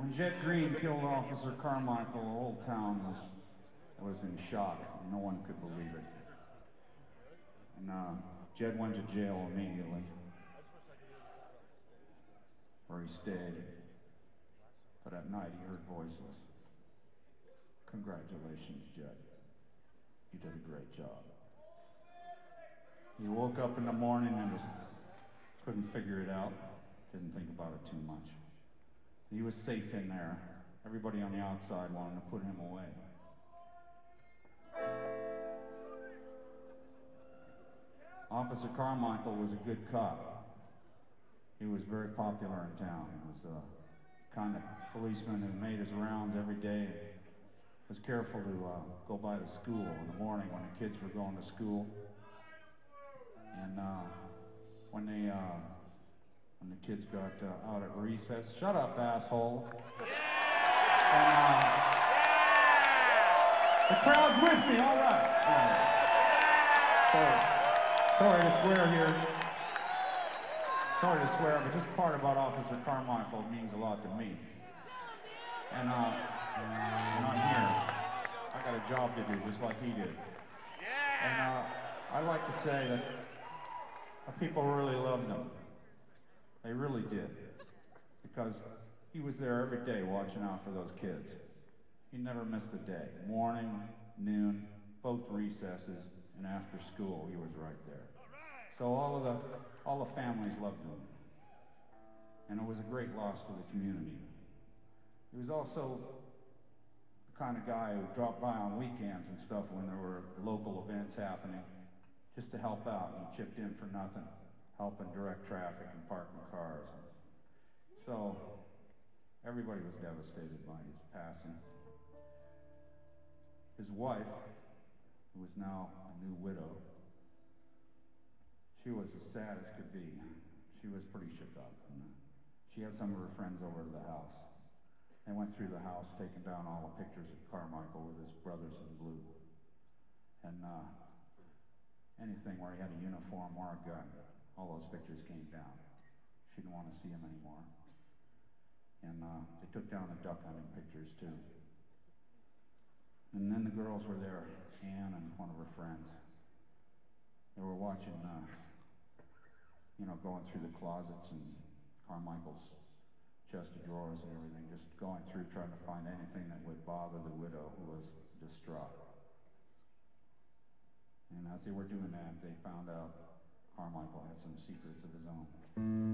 When Jed Green killed Officer Carmichael, the whole town was in shock. No one could believe it. And Jed went to jail immediately, where he stayed. But at night he heard voices. Congratulations, Jed. You did a great job. He woke up in the morning and couldn't figure it out. Didn't think about it too much. He was safe in there. Everybody on the outside wanted to put him away. Officer Carmichael was a good cop. He was very popular in town. He was the kind of policeman who made his rounds every day. Was careful to go by the school in the morning when the kids were going to school. And when the kids got out at recess, shut up, asshole. And, the crowd's with me, all right. Sorry to swear here. Sorry to swear, but this part about Officer Carmichael means a lot to me. And I'm here. I got a job to do, just like he did. And I like to say that people really loved him. They really did. Because he was there every day watching out for those kids. He never missed a day. Morning, noon, both recesses, and after school, he was right there. So all the families loved him. And it was a great loss to the community. He was also the kind of guy who dropped by on weekends and stuff when there were local events happening, just to help out, and he chipped in for nothing, helping direct traffic and parking cars. So everybody was devastated by his passing. His wife, who is now a new widow, she was as sad as could be. She was pretty shook up. And she had some of her friends over to the house. They went through the house, taking down all the pictures of Carmichael with his brothers in blue. And anything where he had a uniform or a gun, all those pictures came down. She didn't want to see him anymore. And they took down the duck hunting pictures too. And then the girls were there, Ann and one of her friends. They were watching, going through the closets and Carmichael's chest of drawers and everything, just going through trying to find anything that would bother the widow who was distraught. And as they were doing that, they found out Carmichael had some secrets of his own.